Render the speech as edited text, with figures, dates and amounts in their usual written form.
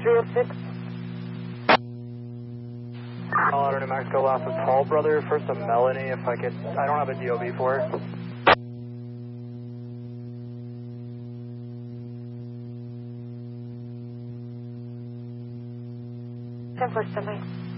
306. Colorado, New Mexico, last of Tall Brother, first of Melanie, if I could, I don't have a DOB for her. Ten for 7.